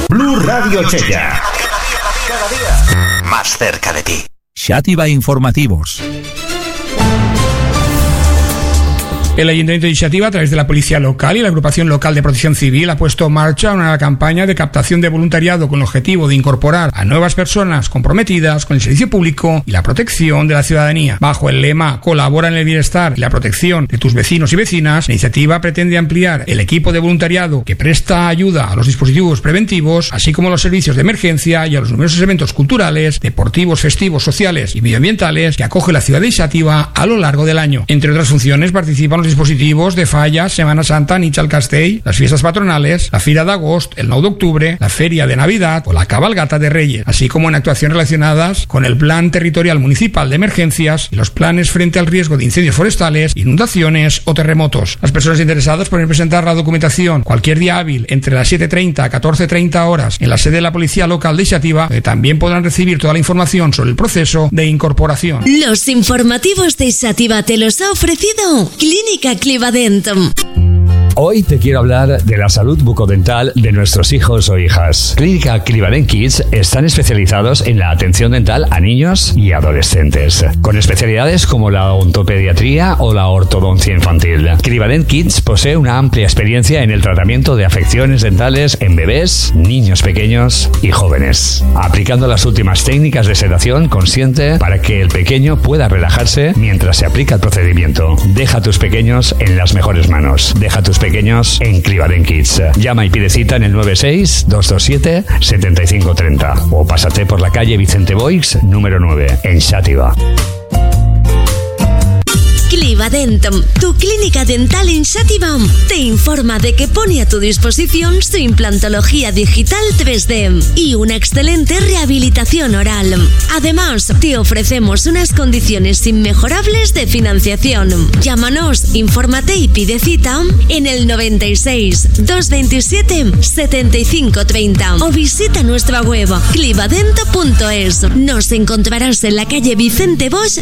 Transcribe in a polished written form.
Blu Radio Chella. Cada día más cerca de ti. Xàtiva Informativos. El Ayuntamiento de Xàtiva, a través de la Policía Local y la Agrupación Local de Protección Civil, ha puesto en marcha una campaña de captación de voluntariado con el objetivo de incorporar a nuevas personas comprometidas con el servicio público y la protección de la ciudadanía. Bajo el lema "Colabora en el bienestar y la protección de tus vecinos y vecinas", la iniciativa pretende ampliar el equipo de voluntariado que presta ayuda a los dispositivos preventivos, así como a los servicios de emergencia y a los numerosos eventos culturales, deportivos, festivos, sociales y medioambientales que acoge la ciudad de Xàtiva a lo largo del año. Entre otras funciones participan los dispositivos de Falla, Semana Santa, Nit al Castell, las fiestas patronales, la Fira d'Agost, el 9 d'octubre, la Feria de Navidad o la Cabalgata de Reyes, así como en actuaciones relacionadas con el Plan Territorial Municipal de Emergencias y los planes frente al riesgo de incendios forestales, inundaciones o terremotos. Las personas interesadas pueden presentar la documentación cualquier día hábil entre las 7:30 a 14:30 horas en la sede de la Policía Local de Xàtiva, donde también podrán recibir toda la información sobre el proceso de incorporación. Los informativos de Xàtiva te los ha ofrecido Clínica Clivadent. Hoy te quiero hablar de la salud bucodental de nuestros hijos o hijas. Clínica Clivadent Kids están especializados en la atención dental a niños y adolescentes, con especialidades como la odontopediatría o la ortodoncia infantil. Clivadent Kids posee una amplia experiencia en el tratamiento de afecciones dentales en bebés, niños pequeños y jóvenes, aplicando las últimas técnicas de sedación consciente para que el pequeño pueda relajarse mientras se aplica el procedimiento. Deja a tus pequeños en las mejores manos. Deja a tus pequeños en Clivadent Kids. Llama y pide cita en el 96-227-7530 o pásate por la calle Vicente Boix, número 9, en Xàtiva. Clivadent, tu clínica dental en Xàtiva, te informa de que pone a tu disposición su implantología digital 3D y una excelente rehabilitación oral. Además, te ofrecemos unas condiciones inmejorables de financiación. Llámanos, infórmate y pide cita en el 96-227-7530 o visita nuestra web clivadent.es. Nos encontrarás en la calle Vicente Boix,